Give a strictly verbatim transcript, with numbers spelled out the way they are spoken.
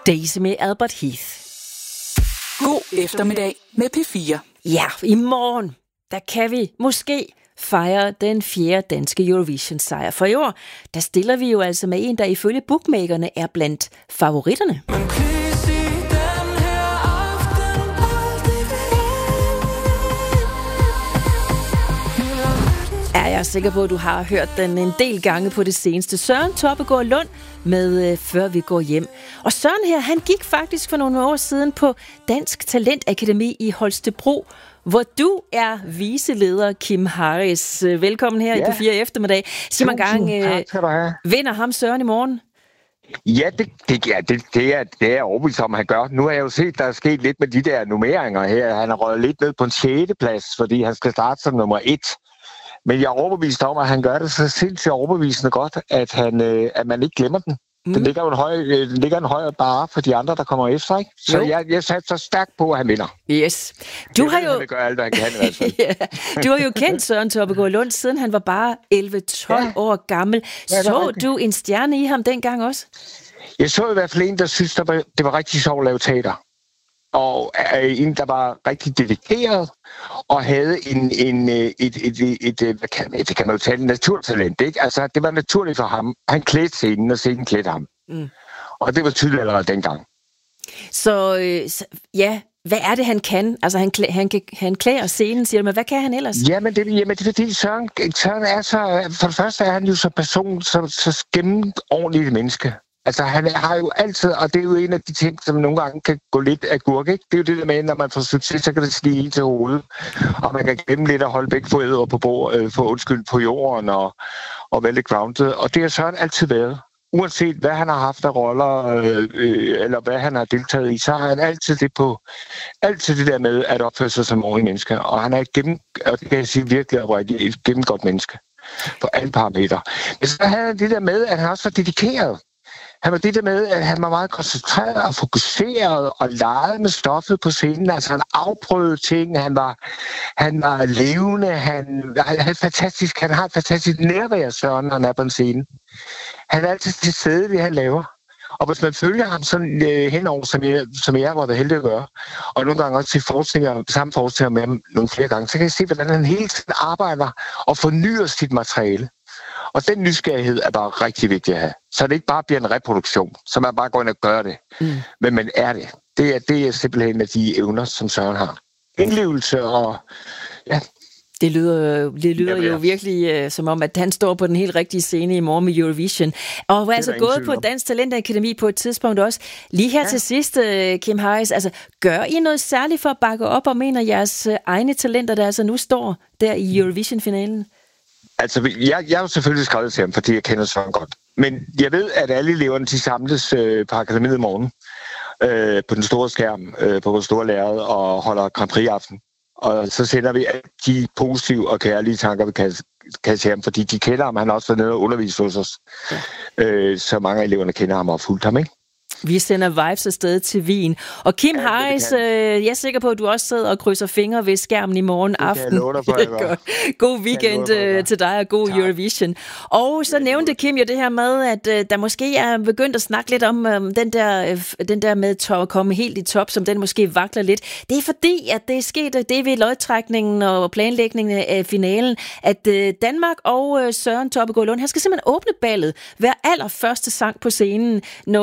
Daisy med Albert Heath. God eftermiddag med P fire. Ja, i morgen, der kan vi måske fejre den fjerde danske Eurovision-sejr. For i år, der stiller vi jo altså med en, der ifølge bookmakerne er blandt favoritterne. Ja, jeg er sikker på, at du har hørt den en del gange på det seneste. Søren Toppegård Lund med Før vi går hjem. Og Søren her, han gik faktisk for nogle år siden på Dansk Talentakademi i Holstebro, hvor du er viceleder, Kim Harris. Velkommen her ja. i P fire eftermiddag. Sig mig gang, øh, vinder ham Søren i morgen? Ja, det, det, ja, det, det, er, det er overbevist om, han gør. Nu har jeg jo set, der er sket lidt med de der nummeringer her. Han har røget lidt ned på en sjette plads, fordi han skal starte som nummer et. Men jeg er overbevist om, at han gør det så sindssygt overbevisende godt, at, han, øh, at man ikke glemmer den. Mm. Den ligger jo en høj, øh, ligger en højere bare for de andre, der kommer efter, ikke? Så jo. jeg, jeg satte så stærkt på, at han vinder. Yes. Du jeg har ved, jo... Han vil gøre alt, hvad han kan i hvert fald. ja. Du har jo kendt Søren Toppegård Lund, siden han var bare elleve tolv ja. år gammel. Ja, så du en stjerne i ham dengang også? Jeg så i hvert fald en, der synes, der var, det var rigtig sjovt at lave teater. Og en, der var rigtig dedikeret, og havde en, en, et, et, et, et, et hvad kan, det kan man jo tale, naturtalent, ikke? Altså, det var naturligt for ham. Han klædte scenen, og scenen klædte ham. Mm. Og det var tydeligt allerede dengang. Så, øh, så ja, hvad er det, han kan? Altså, han, klæ, han, han klæder scenen, siger du, men hvad kan han ellers? Jamen, det, jamen, det er fordi, Søren, Søren er så... For det første er han jo så person, så, så gennemordentligt menneske. Altså, han har jo altid, og det er jo en af de ting, som nogle gange kan gå lidt af gurk, ikke? Det er jo det der med, når man får succes, så kan det stige ind til hovedet, og man kan glemme lidt at holde begge fødder på bord, øh, for undskyld på jorden, og, og være lidt grounded. Og det har Søren altid været. Uanset hvad han har haft af roller, øh, øh, eller hvad han har deltaget i, så har han altid det på, altid det der med at opføre sig som ordentlig menneske. Og han er et gennem, og det kan jeg sige virkelig oprigtigt, et gennemgodt menneske på alle parametre. Men så havde han det der med, at han også var dedikeret. Han var det der med, at han var meget koncentreret og fokuseret og legede med stoffet på scenen. Altså han afprøvede ting, han var, han var levende, han, han, han, fantastisk, han har et fantastisk nærvær, Søren, når han er på en scene. Han er altid til stede, det han laver. Og hvis man følger ham sådan øh, henover, som jeg, som jeg var heldig at gøre, og nogle gange også til forskninger, samme forskninger med ham nogle flere gange, så kan jeg se, hvordan han hele tiden arbejder og fornyer sit materiale. Og den nysgerrighed er bare rigtig vigtig at have. Så det ikke bare bliver en reproduktion, så man bare går ind og gør det. Mm. Men man er det. Det er, det er simpelthen en af de evner, som Søren har. Indlevelse og... ja. Det lyder, det lyder jo virkelig uh, som om, at han står på den helt rigtige scene i morgen med Eurovision. Og var altså gået på Dansk Talentakademi på et tidspunkt også. Lige her ja. til sidst, uh, Kim Harris, altså, gør I noget særligt for at bakke op og mener jeres uh, egne talenter, der altså nu står der i Eurovision-finalen? Altså, jeg, jeg har jo selvfølgelig skrevet til ham, fordi jeg kender Søren godt. Men jeg ved, at alle eleverne, de samles øh, på akademiet i morgen, øh, på den store skærm, øh, på vores store lærred, og holder Grand Prix-aften. Og så sender vi alle de positive og kærlige tanker, vi kan, kan til ham, fordi de kender ham. Han har også været nede og undervist hos os. Ja. Øh, så mange af eleverne kender ham og har fulgt ham, ikke? Vi sender vibes afsted til Wien. Og Kim ja, Harris, øh, jeg er sikker på, at du også sidder og krydser fingre ved skærmen i morgen aften. For, god weekend øh, til dig, og god tak. Eurovision. Og så nævnte Kim jo det her med, at øh, der måske er begyndt at snakke lidt om øh, den, der, øh, den der med top, at komme helt i top, som den måske vakler lidt. Det er fordi, at det er sket, det er ved lodtrækningen og planlægningen af finalen, at øh, Danmark og øh, Søren Toppegård Lund, han skal simpelthen åbne ballet, være allerførste sang på scenen, når